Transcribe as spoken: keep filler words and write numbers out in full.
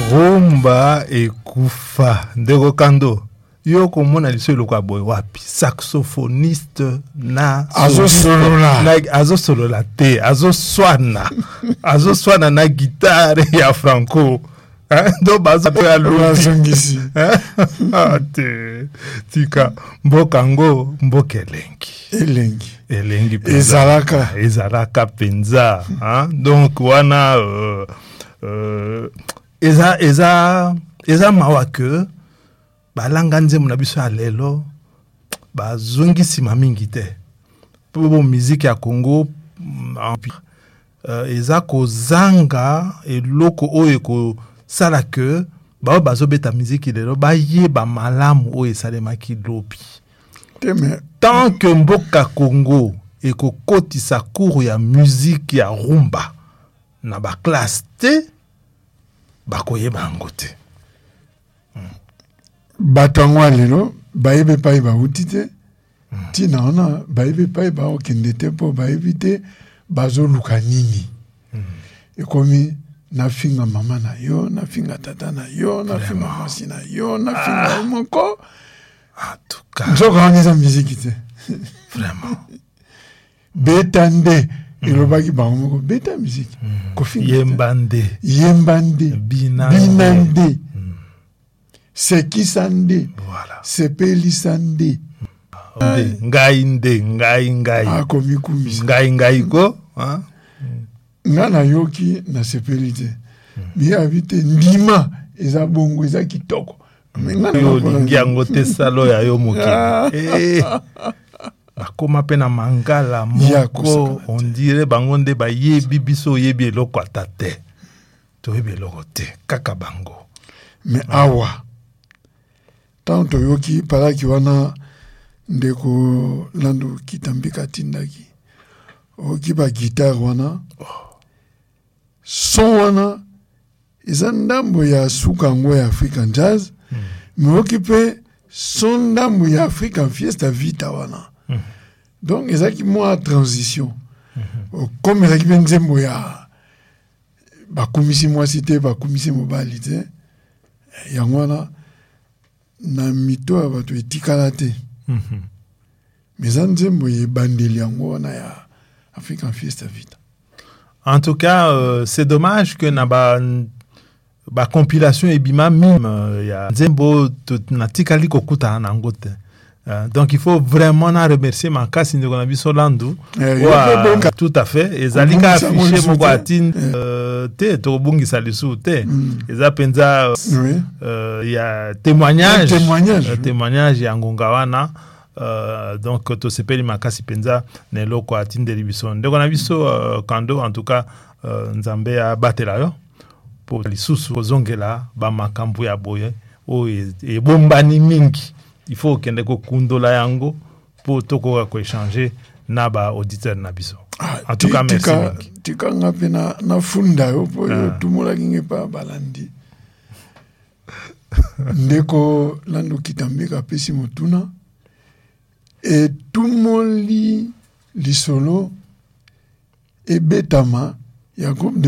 rumba ekufa ndeko kando yo komona liso eloko boy wapi saxophoniste na azo solola na azo solola te azo swana azo swana na guitare ya Franco hein do bazo ya longisi hein te tika mbokango mbokelengi elengi elengi ezalaka ezalaka penza hein donc wana euh, euh, eza eza eza mawa que balanga nzembo na biso ya lelo bazongisima mingi te po bo musique ya Congo uh, eza kozanga eloko oyo ekosala ke bao bazobeta musique lelo bayeba malamu oyo esalemaki lobi tant que mboka Congo ekokotisa cours ya musique ya rumba na ba classe te bakoyeba yango te bato yango lelo bayebe epai bauti te ntina wana bayebe epai baokende te mpo bayebi te bazoluka nini ekomi nafinga mama na yo nafinga tata na yo nafinga mwasi na yo nafinga yo moko nzoka wana eza miziki te beta nde elobaki bango moko beta miziki yemba nde yemba nde bina nde sekisa nde sepelisa nde ngai nde ngai ngai akomikumisa ngai ngai ko nga nayoki na sepeli te mi abi te ndima eza bongo eza kitoko yo olingi yango te salo ya yo mokili bakoma mpe na mangala moko on dirait bango nde bayebi biso oyebi eloko ata te toyebi eloko te kaka bango me awa tant toyoki palaki wana ndeko Lando Kitambika tindaki oki ba guitare wana son wana eza ndambo ya sukango ya African jazz mm. me oki pe son ndambo ya African fiesta vita wana mm. donc ezaki mwa transition mm-hmm. comme ezaki pe nzembo ya bakumisi mwasi te bakumisi mobali te yango wana na mito ya bato etikala te mm-hmm. mais eza nzembo ebandeli yango wana ya African Fiesta Vita. En tout cas, euh, c'est dommage que na ba ba compilation ebima mime euh, ya nzembo na tikali kokuta na ngote. Euh, donc il faut vraiment na remercier Makasi ndeko na biso Lando. Eh, ouais, tout à fait. Ezalika affiché moko atine euh, te to bungisa lisu te. Mm. Eza penza oui. euh, ya témoignage témoignage, euh, témoignage ya ngonga wana. Euh, donc to sepeli Makasi penza ne loko atindeli biso ndeko na biso uh, kando en tout cas uh, nzambe ya batela yo pour lisusu kozongela ba makambu ya boye o e bombani mingi il faut kende ko kundola yango pour toko ko échanger na ba auditeur na biso ah, en tout cas merci tika, tika ngape na na funda yo po ah. Tumola kinge pa balandi ndeko Lando Kitambika pesi motuna et tout mon lit, li solo, et betama, il y a un groupe de